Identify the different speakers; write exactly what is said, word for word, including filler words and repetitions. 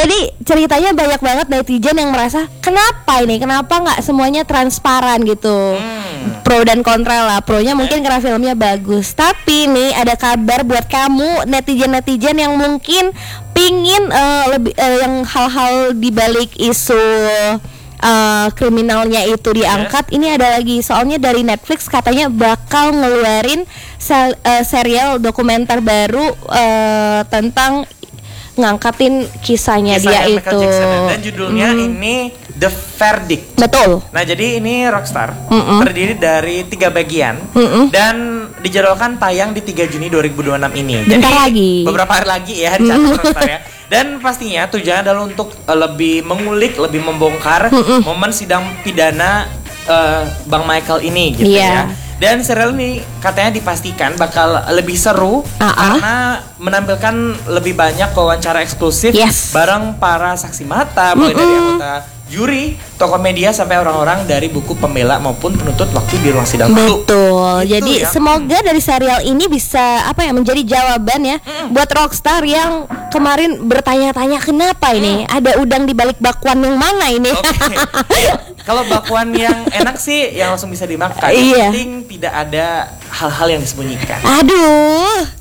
Speaker 1: Jadi ceritanya banyak banget netizen yang merasa kenapa ini, kenapa nggak semuanya transparan gitu. Hmm. Pro dan kontra lah. Pronya mungkin karena filmnya bagus. Tapi nih ada kabar buat kamu netizen-netizen yang mungkin pingin uh, lebih uh, yang hal-hal dibalik isu uh, kriminalnya itu diangkat. Yes. Ini ada lagi, soalnya dari Netflix katanya bakal ngeluarin sel, uh, serial dokumenter baru uh, tentang ngangkatin kisahnya, kisahnya dia Michael itu
Speaker 2: Jackson. Dan judulnya hmm. ini The Verdict.
Speaker 1: Betul.
Speaker 2: Nah jadi ini Rockstar
Speaker 1: Mm-mm.
Speaker 2: terdiri dari tiga bagian.
Speaker 1: Mm-mm.
Speaker 2: Dan dijadwalkan tayang di tiga Juni dua ribu dua puluh enam ini.
Speaker 1: Bentar
Speaker 2: jadi
Speaker 1: lagi.
Speaker 2: beberapa hari lagi ya di channel Rockstar ya. Dan pastinya tujuannya adalah untuk uh, lebih mengulik, lebih membongkar Mm-mm. momen sidang pidana uh, Bang Michael ini gitu
Speaker 1: yeah.
Speaker 2: ya. Dan serial ini katanya dipastikan bakal lebih seru uh-uh. karena menampilkan lebih banyak wawancara eksklusif
Speaker 1: yes.
Speaker 2: bareng para saksi mata, mulai dari anggota juri, tokoh media sampai orang-orang dari buku pembela maupun penuntut waktu di ruang sidang.
Speaker 1: Betul. Gitu, jadi
Speaker 2: ya.
Speaker 1: semoga dari serial ini bisa apa ya menjadi jawaban ya mm. buat Rockstar yang kemarin bertanya-tanya kenapa ini mm. ada udang di balik bakwan yang mana ini.
Speaker 2: Okay. Kalau bakwan yang enak sih yang langsung bisa dimakan.
Speaker 1: Iya.
Speaker 2: Yang penting tidak ada hal-hal yang disembunyikan.
Speaker 1: Aduh.